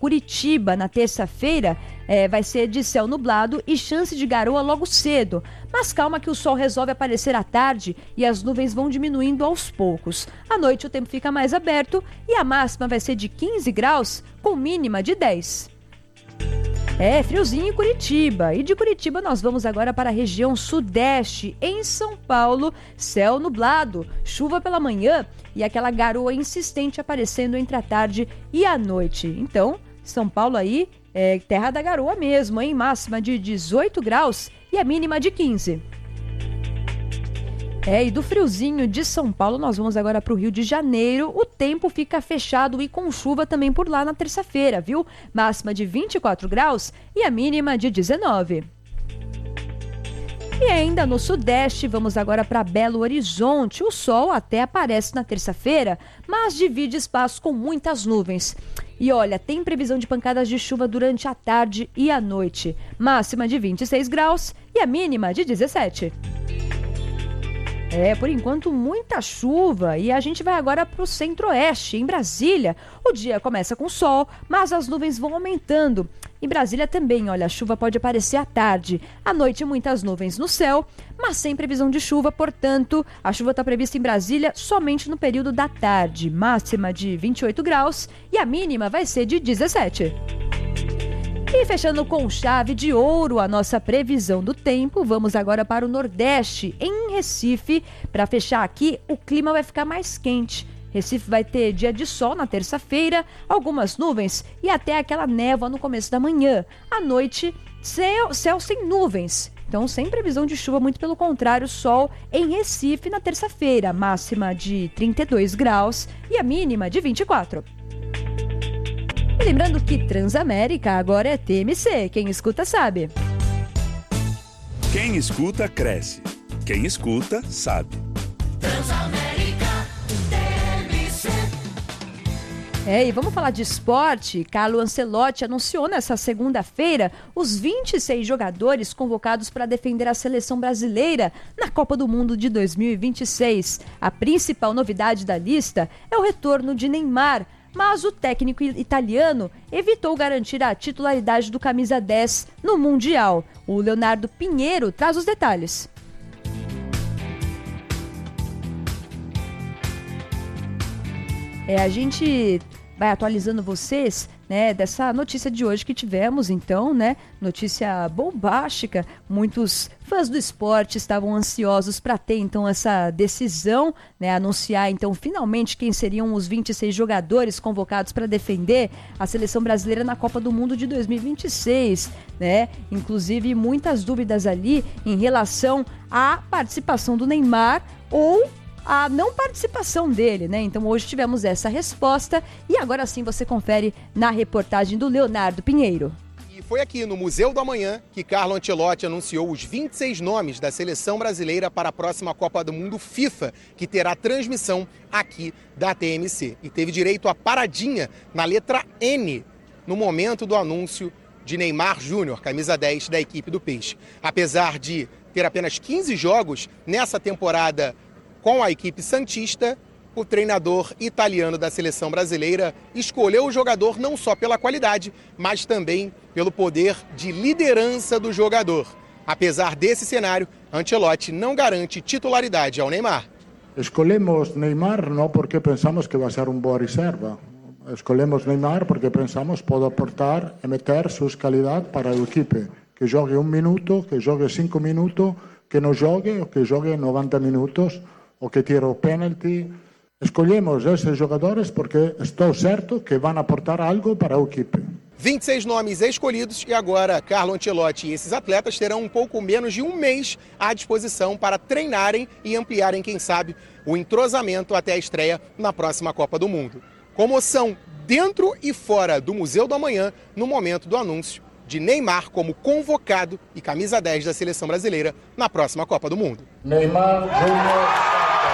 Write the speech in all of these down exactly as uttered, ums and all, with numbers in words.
Curitiba, na terça-feira, é, vai ser de céu nublado e chance de garoa logo cedo. Mas calma que o sol resolve aparecer à tarde e as nuvens vão diminuindo aos poucos. À noite o tempo fica mais aberto e a máxima vai ser de quinze graus, com mínima de dez. É, friozinho em Curitiba. E de Curitiba nós vamos agora para a região sudeste. Em São Paulo, céu nublado, chuva pela manhã e aquela garoa insistente aparecendo entre a tarde e a noite. Então, São Paulo aí é terra da garoa mesmo, hein? Máxima de dezoito graus e a mínima de quinze. É, e do friozinho de São Paulo, nós vamos agora para o Rio de Janeiro. O tempo fica fechado e com chuva também por lá na terça-feira, viu? Máxima de vinte e quatro graus e a mínima de dezenove. E ainda no Sudeste, vamos agora para Belo Horizonte. O sol até aparece na terça-feira, mas divide espaço com muitas nuvens. E olha, tem previsão de pancadas de chuva durante a tarde e a noite. Máxima de vinte e seis graus e a mínima de dezessete. É, por enquanto, muita chuva e a gente vai agora para o centro-oeste, em Brasília. O dia começa com sol, mas as nuvens vão aumentando. Em Brasília também, olha, a chuva pode aparecer à tarde. À noite, muitas nuvens no céu, mas sem previsão de chuva, portanto, a chuva está prevista em Brasília somente no período da tarde. Máxima de vinte e oito graus e a mínima vai ser de dezessete. E fechando com chave de ouro a nossa previsão do tempo, vamos agora para o Nordeste, em Recife. Para fechar aqui, o clima vai ficar mais quente. Recife vai ter dia de sol na terça-feira, algumas nuvens e até aquela névoa no começo da manhã. À noite, céu, céu sem nuvens. Então, sem previsão de chuva, muito pelo contrário, sol em Recife na terça-feira. Máxima de trinta e dois graus e a mínima de vinte e quatro. E lembrando que Transamérica agora é T M C. Quem escuta sabe. Quem escuta, cresce. Quem escuta, sabe. Transamérica T M C. É, e vamos falar de esporte. Carlo Ancelotti anunciou nessa segunda-feira os vinte e seis jogadores convocados para defender a seleção brasileira na Copa do Mundo de dois mil e vinte e seis. A principal novidade da lista é o retorno de Neymar, mas o técnico italiano evitou garantir a titularidade do camisa dez no Mundial. O Leonardo Pinheiro traz os detalhes. É, a gente vai atualizando vocês, né, dessa notícia de hoje que tivemos, então, né, notícia bombástica. Muitos fãs do esporte estavam ansiosos para ter, então, essa decisão, né, anunciar, então, finalmente quem seriam os vinte e seis jogadores convocados para defender a seleção brasileira na Copa do Mundo de dois mil e vinte e seis, né, inclusive muitas dúvidas ali em relação à participação do Neymar ou a não participação dele, né? Então hoje tivemos essa resposta e agora sim você confere na reportagem do Leonardo Pinheiro. E foi aqui no Museu do Amanhã que Carlo Ancelotti anunciou os vinte e seis nomes da seleção brasileira para a próxima Copa do Mundo FIFA, que terá transmissão aqui da T M C. E teve direito a paradinha na letra N no momento do anúncio de Neymar Júnior, camisa dez da equipe do Peixe. Apesar de ter apenas quinze jogos nessa temporada com a equipe santista, o treinador italiano da seleção brasileira escolheu o jogador não só pela qualidade, mas também pelo poder de liderança do jogador. Apesar desse cenário, Ancelotti não garante titularidade ao Neymar. Escolhemos Neymar não porque pensamos que vai ser um boa reserva. Escolhemos Neymar porque pensamos que pode aportar e meter suas qualidades para a equipe. Que jogue um minuto, que jogue cinco minutos, que não jogue ou que jogue noventa minutos, o que tira o pênalti. Escolhemos esses jogadores porque estou certo que vão aportar algo para a equipe. vinte e seis nomes escolhidos e agora Carlo Ancelotti e esses atletas terão um pouco menos de um mês à disposição para treinarem e ampliarem, quem sabe, o entrosamento até a estreia na próxima Copa do Mundo. Comoção dentro e fora do Museu do Amanhã no momento do anúncio de Neymar como convocado e camisa dez da seleção brasileira na próxima Copa do Mundo. Neymar Júnior.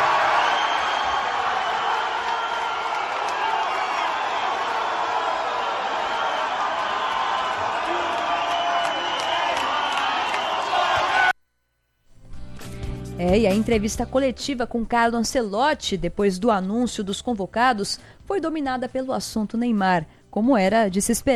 É, e a entrevista coletiva com Carlo Ancelotti, depois do anúncio dos convocados, foi dominada pelo assunto Neymar, como era de se esperar.